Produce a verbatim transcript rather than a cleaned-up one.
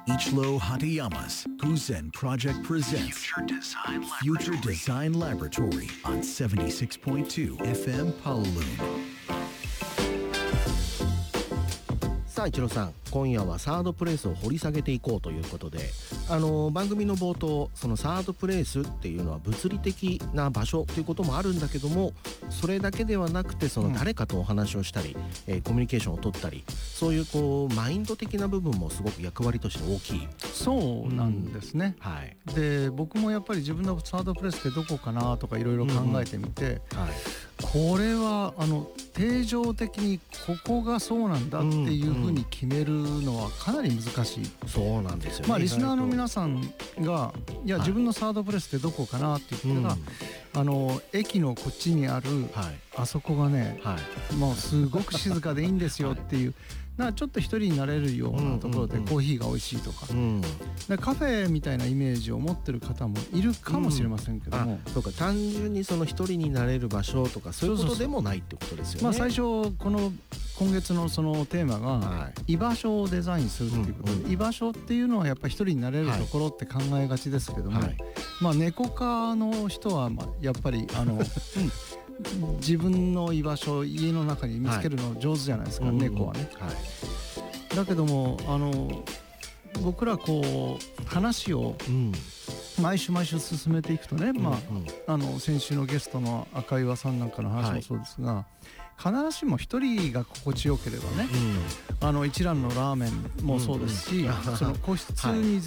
Ichiro Hatayama's Kuzen Project presents Future Design Future Laboratory, Design Laboratory on seventy-six point two エフエム Kowloon。 さあ一郎さん、今夜はサードプレイスを掘り下げていこうということで、あの番組の冒頭、そのサードプレイスっていうのは物理的な場所ということもあるんだけども、それだけではなくて、その誰かとお話をしたり、うんえー、コミュニケーションを取ったり、そういうこうマインド的な部分もすごく役割として大きい。 そうなんですね、うんはい、で僕もやっぱり自分のサードプレイスってどこかなとかいろいろ考えてみて、うんうんはい、これはあの定常的にここがそうなんだっていうふうに決めるのはかなり難しい、うんうん、 そうなんですよね。 まあリスナーの皆さんがいや自分のサードプレイスってどこかなって言ったら、はい、あの駅のこっちにある、はい、あそこがね、はい、もうすごく静かでいいんですよっていう、はい、ちょっと一人になれるようなところでコーヒーが美味しいとか、うんうん、でカフェみたいなイメージを持ってる方もいるかもしれませんけども、 うん、そうか単純にその一人になれる場所とかそういうことでもないってことですよね。 まあ、最初この今月のそのテーマが居場所をデザインするっていうことで、うんうん、居場所っていうのはやっぱり一人になれるところって考えがちですけども、はい、まあ猫科の人はまあやっぱりあの、うん、自分の居場所を家の中に見つけるの上手じゃないですか、はい、猫はね、うんうんはい、だけどもあの僕らこう話を毎週毎週進めていくとね、うんまあうん、あの先週のゲストの赤岩さんなんかの話もそうですが、はい、必ずしも一人が心地よければね、うん、あの一蘭のラーメンもそうですし、うんうん、その個室に